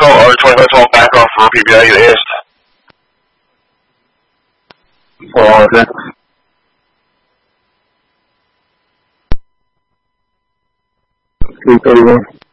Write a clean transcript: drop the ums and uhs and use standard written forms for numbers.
2512 or 2512 back off for repeat value east. 400. 331.